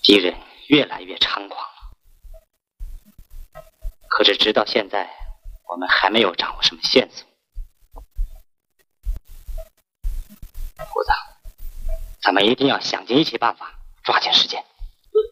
敌人越来越猖狂了。可是直到现在，我们还没有掌握什么线索。虎子，咱们一定要想尽一切办法，抓紧时间。